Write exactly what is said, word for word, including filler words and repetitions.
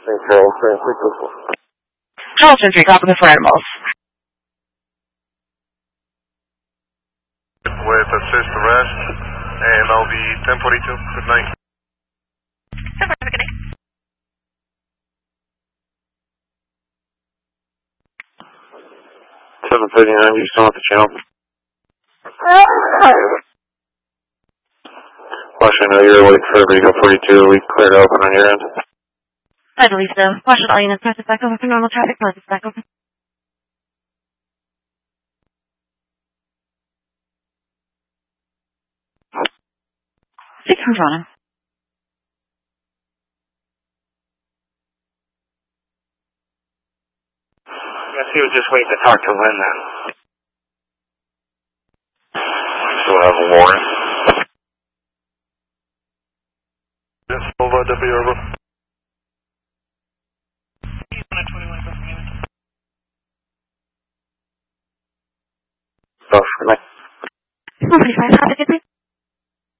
Charleston Street, Tropical for Animals. With assist arrest, and I'll be ten forty-two. Good night. Good night. seven thirty-nine, you still at the channel? Washington, know you're awake for Vigo forty-two. We cleared open on your end. I believe so. Washington, all units, press back over for normal traffic, close back open. Six from Toronto. I guess he was just waiting to talk to Lynn then. Still have a warrant. Yes, over W over. Oh, good night. one forty-five, have a good night.